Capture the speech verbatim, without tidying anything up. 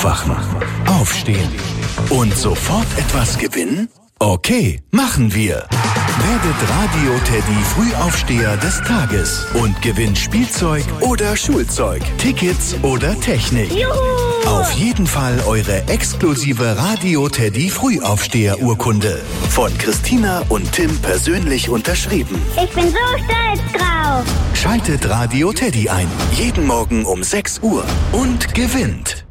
Aufwachen, aufstehen und sofort etwas gewinnen? Okay, machen wir. Werdet Radio Teddy Frühaufsteher des Tages und gewinnt Spielzeug oder Schulzeug, Tickets oder Technik. Juhu! Auf jeden Fall eure exklusive Radio Teddy Frühaufsteher Urkunde. Von Christina und Tim persönlich unterschrieben. Ich bin so stolz drauf. Schaltet Radio Teddy ein. Jeden Morgen um sechs Uhr und gewinnt.